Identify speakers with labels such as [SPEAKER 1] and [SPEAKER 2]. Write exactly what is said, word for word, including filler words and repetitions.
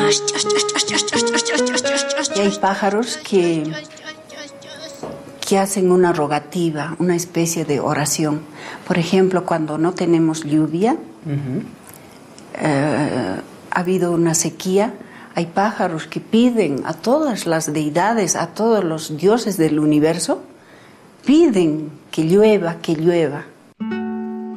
[SPEAKER 1] Y hay pájaros que, que hacen una rogativa, una especie de oración. Por ejemplo, cuando no tenemos lluvia, uh-huh. eh, ha habido una sequía, hay pájaros que piden a todas las deidades, a todos los dioses del universo, piden que llueva, que llueva.